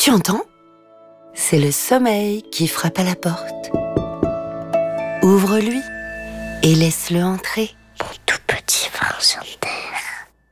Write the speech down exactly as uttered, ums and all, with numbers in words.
Tu entends? C'est le sommeil qui frappe à la porte. Ouvre-lui et laisse-le entrer.